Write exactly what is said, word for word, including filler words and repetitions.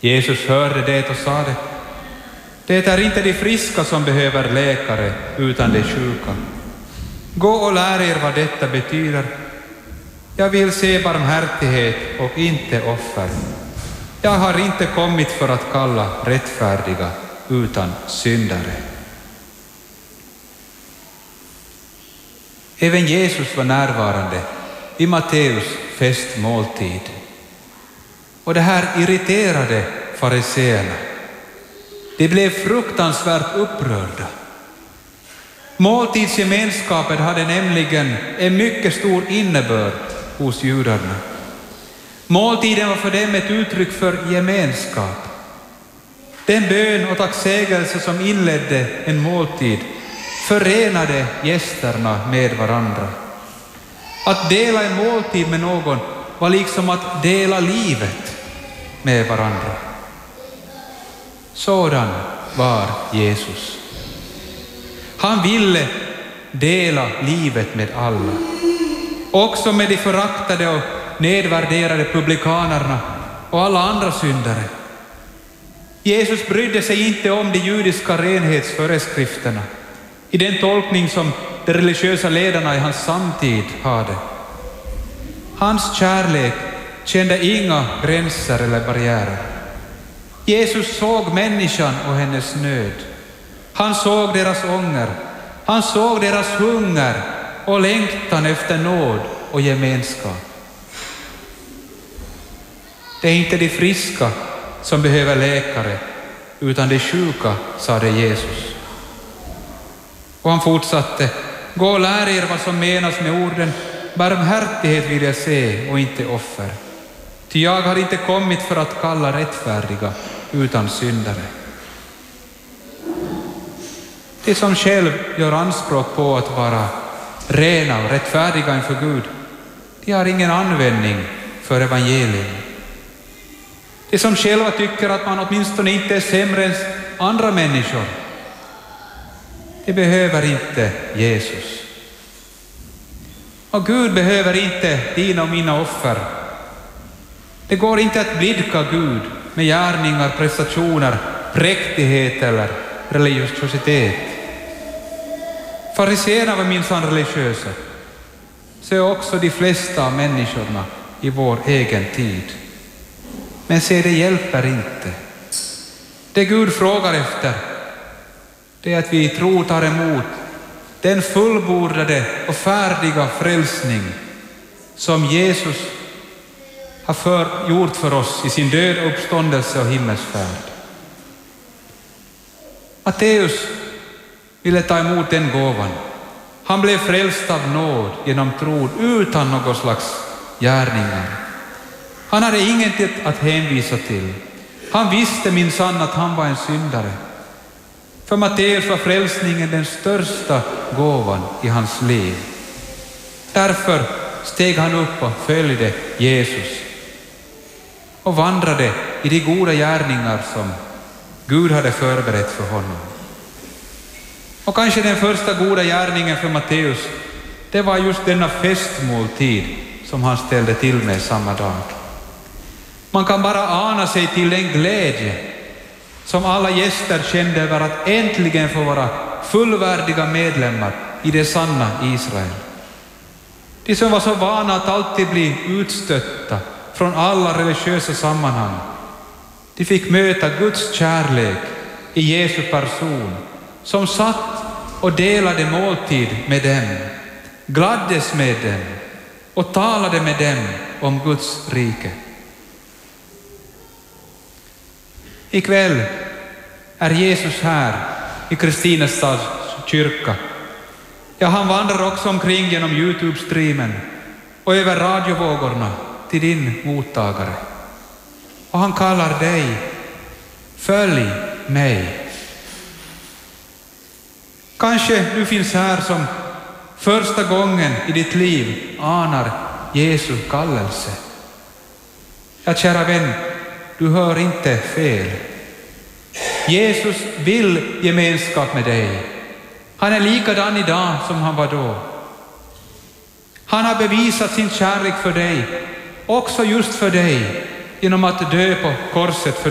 Jesus hörde det och sade: det är inte de friska som behöver läkare utan de sjuka. Gå och lär er vad detta betyder. Jag vill se barmhärtighet och inte offer. Jag har inte kommit för att kalla rättfärdiga utan syndare. Även Jesus var närvarande i Matteus festmåltid. Och det här irriterade fariseerna. De blev fruktansvärt upprörda. Måltidsgemenskapen hade nämligen en mycket stor innebörd hos judarna. Måltiden var för dem ett uttryck för gemenskap. Den bön och tacksägelse som inledde en måltid förenade gästerna med varandra. Att dela en måltid med någon var liksom att dela livet med varandra. Sådan var Jesus. Han ville dela livet med alla. Också med de föraktade och nedvärderade publikanerna och alla andra syndare. Jesus brydde sig inte om de judiska renhetsföreskrifterna i den tolkning som de religiösa ledarna i hans samtid hade. Hans kärlek kände inga gränser eller barriärer. Jesus såg människan och hennes nöd. Han såg deras ånger. Han såg deras hunger och längtan efter nåd och gemenskap. Det är inte de friska som behöver läkare, utan de sjuka, sade Jesus. Och han fortsatte: gå och lär er vad som menas med orden barmhärtighet vill jag se och inte offer. Ty jag har inte kommit för att kalla rättfärdiga utan syndare. De som själv gör anspråk på att vara rena och rättfärdiga inför Gud, de har ingen användning för evangelium. De som själva tycker att man åtminstone inte är sämre än andra människor, de behöver inte Jesus. Och Gud behöver inte dina och mina offer. Det går inte att blidka Gud med gärningar, prestationer, präktighet eller religiositet. Fariséerna var minsann religiösa. Så är också de flesta av människorna i vår egen tid. Men se, det hjälper inte. Det Gud frågar efter, det är att vi tror tar emot den fullbordade och färdiga frälsning som Jesus har för, gjort för oss i sin död, uppståndelse och himmelsfärd. Matteus ville ta emot den gåvan. Han blev frälst av nåd genom tro utan någon slags gärningar. Han hade inget att hänvisa till. Han visste minsann att han var en syndare. För Matteus var frälsningen den största gåvan i hans liv. Därför steg han upp och följde Jesus och vandrade i de goda gärningar som Gud hade förberett för honom. Och kanske den första goda gärningen för Matteus, det var just denna festmåltid som han ställde till med samma dag. Man kan bara ana sig till den glädje som alla gäster kände över att äntligen få vara fullvärdiga medlemmar i det sanna Israel. De som var så vana att alltid bli utstötta från alla religiösa sammanhang, de fick möta Guds kärlek i Jesu person, som satt och delade måltid med dem, gladdes med dem och talade med dem om Guds rike. Ikväll är Jesus här i Kristinestads kyrka. Ja, han vandrar också omkring genom YouTube-streamen och över radiovågorna till din mottagare. Och han kallar dig: följ mig. Kanske du finns här som första gången i ditt liv anar Jesu kallelse. Ja, kära vän, du hör inte fel. Jesus vill gemenskap med dig. Han är likadan idag som han var då. Han har bevisat sin kärlek för dig, också just för dig, genom att dö på korset för